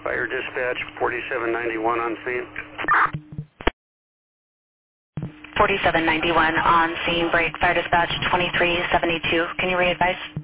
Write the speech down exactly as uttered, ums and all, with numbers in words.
Fire dispatch forty-seven ninety-one on scene. forty-seven ninety-one on scene, break, fire dispatch twenty-three seventy-two. Can you re-advise?